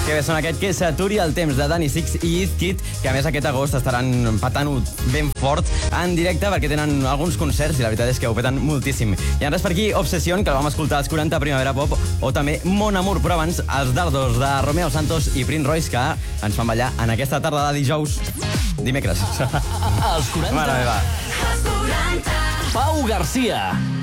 Que bé, són aquest Que s'aturi el temps de Dani Six i Izkid, que a més aquest agost estaran patant-ho ben fort en directe perquè tenen alguns concerts i la veritat és que ho peten moltíssim. I en res per aquí, Obsession, que el vam escoltar als 40 Primavera Pop, o també Mon Amour, però abans els Dardos de Romeo Santos i Prince Royce, que ens fan ballar en aquesta tarda de dijous, dimecres. Els 40. Mare meva. Pau Garcia.